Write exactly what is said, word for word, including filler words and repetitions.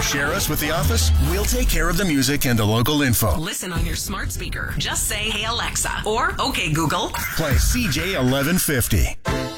Share us with the office. We'll take care of the music and the local info. Listen on your smart speaker. Just say, "Hey Alexa," or "Okay Google." Play C J eleven fifty.